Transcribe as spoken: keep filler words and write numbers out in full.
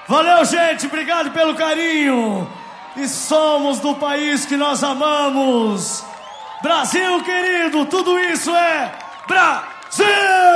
Valeu, gente, obrigado pelo carinho. E somos do país que nós amamos. Brasil querido, tudo isso é Brasil!